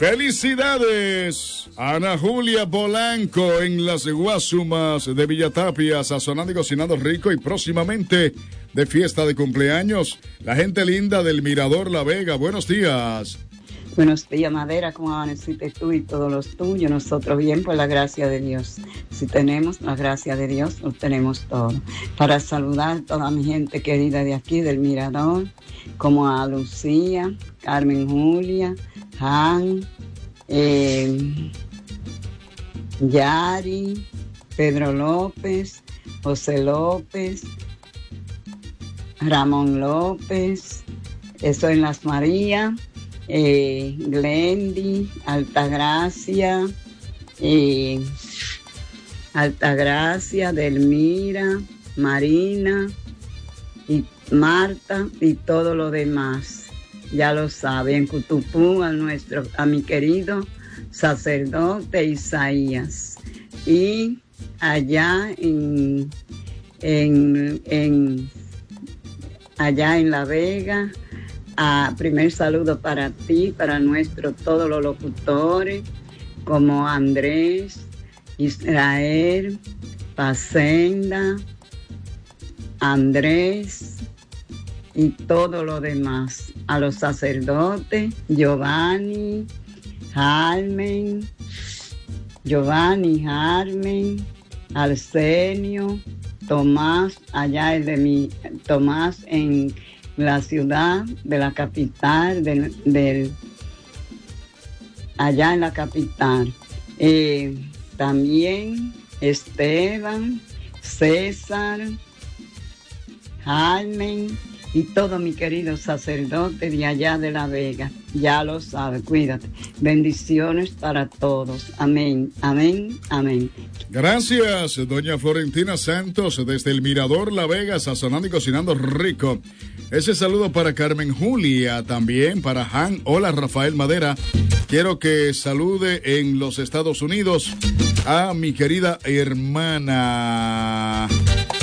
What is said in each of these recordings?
Felicidades, Ana Julia Polanco en las Guasumas de Villatapia, sazonando y cocinando rico y próximamente de fiesta de cumpleaños. La gente linda del Mirador La Vega, buenos días. Buenos días, Madera, ¿cómo amaneciste tú y todos los tuyos? Nosotros bien, por la gracia de Dios. Si tenemos la gracia de Dios, lo tenemos todo. Para saludar a toda mi gente querida de aquí, del Mirador, como a Lucía, Carmen Julia, Han, Yari, Pedro López, José López, Ramón López, eso en Las Marías, Glendy, Altagracia, Delmira, Marina y Marta y todo lo demás. Ya lo saben, Cutupú, a mi querido sacerdote Isaías. Y allá allá en La Vega, primer saludo para ti, para todos los locutores, como Andrés, Israel, Pacenda, Andrés y todo lo demás. A los sacerdotes, Giovanni, Carmen, Arsenio, Tomás, Tomás en la ciudad de la capital, allá en la capital. También Esteban, César, Carmen y todo mi querido sacerdote de allá de La Vega. Ya lo sabe, cuídate. Bendiciones para todos. Amén, amén, amén. Gracias, doña Florentina Santos, desde el Mirador La Vega, sazonando y cocinando rico. Ese saludo para Carmen Julia, también para Han. Hola, Rafael Madera. Quiero que salude en los Estados Unidos a mi querida hermana.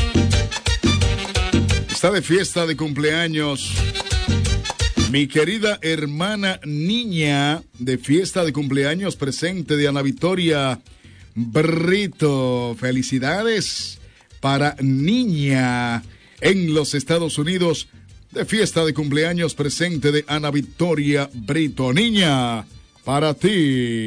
Está de fiesta de cumpleaños. Mi querida hermana Niña, de fiesta de cumpleaños presente de Ana Victoria Brito. Felicidades para Niña en los Estados Unidos, de fiesta de cumpleaños presente de Ana Victoria Brito. Niña, para ti.